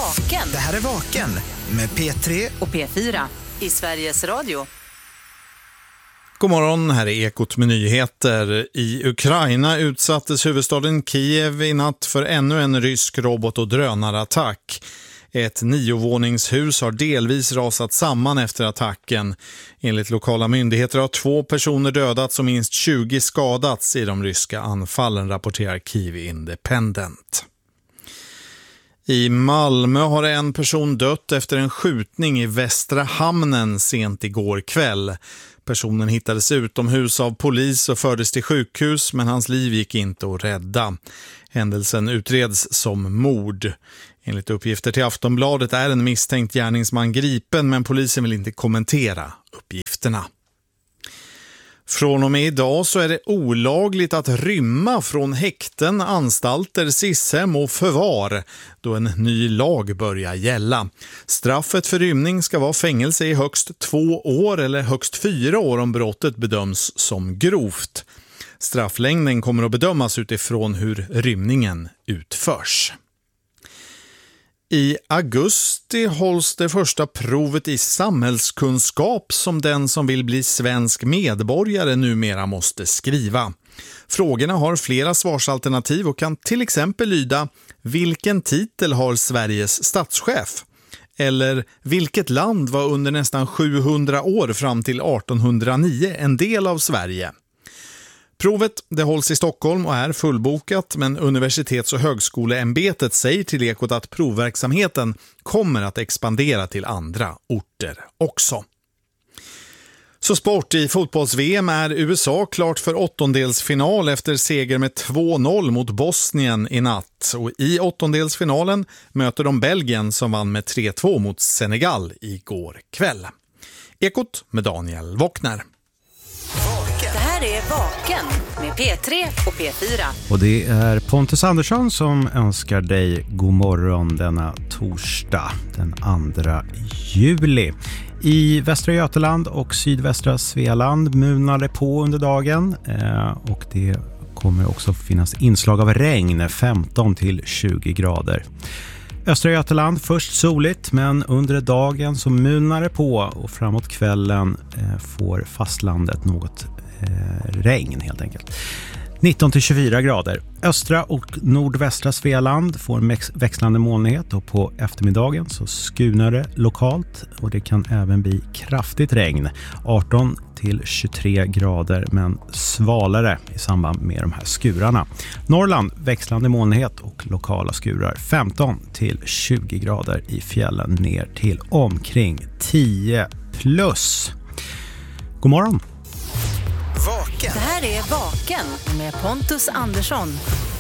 Vaken. Det här är Vaken med P3 och P4 i Sveriges Radio. God morgon, här är Ekot med nyheter. I Ukraina utsattes huvudstaden Kiev i natt för ännu en rysk robot- och drönarattack. Ett 9-våningshus har delvis rasat samman efter attacken. Enligt lokala myndigheter har 2 personer dödats och minst 20 skadats i de ryska anfallen, rapporterar Kiev Independent. I Malmö har en person dött efter en skjutning i Västra hamnen sent igår kväll. Personen hittades utomhus av polis och fördes till sjukhus, men hans liv gick inte att rädda. Händelsen utreds som mord. Enligt uppgifter till Aftonbladet är en misstänkt gärningsman gripen, men polisen vill inte kommentera uppgifterna. Från och med idag så är det olagligt att rymma från häkten, anstalter, SIS-hem och förvar då en ny lag börjar gälla. Straffet för rymning ska vara fängelse i högst 2 år eller högst 4 år om brottet bedöms som grovt. Strafflängden kommer att bedömas utifrån hur rymningen utförs. I augusti hålls det första provet i samhällskunskap som den som vill bli svensk medborgare numera måste skriva. Frågorna har flera svarsalternativ och kan till exempel lyda: vilken titel har Sveriges statschef? Eller vilket land var under nästan 700 år fram till 1809 en del av Sverige? Provet det hålls i Stockholm och är fullbokat, men Universitets- och högskoleämbetet säger till Ekot att provverksamheten kommer att expandera till andra orter också. Så sport. I fotbolls-VM är USA klart för åttondelsfinal efter seger med 2-0 mot Bosnien i natt. Och i åttondelsfinalen möter de Belgien som vann med 3-2 mot Senegal igår kväll. Ekot med Daniel Wockner. Det här är Vaken med P3 och P4. Och det är Pontus Andersson som önskar dig god morgon denna torsdag den 2 juli. I Västra Götaland och sydvästra Svealand munar det på under dagen och det kommer också finnas inslag av regn 15 till 20 grader. Östra Götaland först soligt, men under dagen så munar det på och framåt kvällen får fastlandet något regn helt enkelt. 19 till 24 grader. Östra och nordvästra Svealand får växlande molnighet och på eftermiddagen så skunar det lokalt och det kan även bli kraftigt regn. 18 till 23 grader men svalare i samband med de här skurarna. Norrland växlande molnighet och lokala skurar. 15 till 20 grader i fjällen ner till omkring 10 plus. God morgon! Vaken. Det här är Vaken med Pontus Andersson.